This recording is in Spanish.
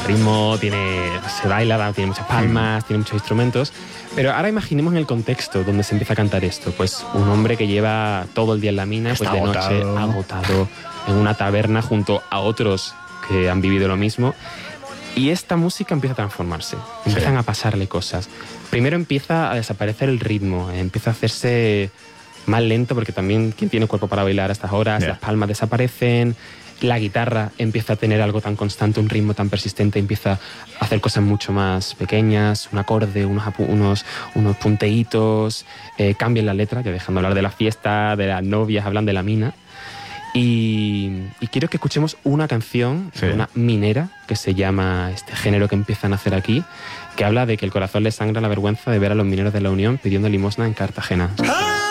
ritmo, se baila, tiene muchas palmas, tiene muchos instrumentos. Pero ahora imaginemos en el contexto donde se empieza a cantar esto. Pues un hombre que lleva todo el día en la mina, Está pues de noche agotado en una taberna junto a otros que han vivido lo mismo. Y esta música empieza a transformarse, empiezan a pasarle cosas. Primero empieza a desaparecer el ritmo, empieza a hacerse más lento, porque también quien tiene cuerpo para bailar a estas horas, las palmas desaparecen, la guitarra empieza a tener algo tan constante, un ritmo tan persistente, empieza a hacer cosas mucho más pequeñas, un acorde, unos punteitos, cambian la letra, ya dejando hablar de la fiesta, de las novias, hablan de la mina. Y quiero que escuchemos una canción de una minera que se llama este género que empiezan a hacer aquí, que habla de que el corazón le sangra la vergüenza de ver a los mineros de la Unión pidiendo limosna en Cartagena.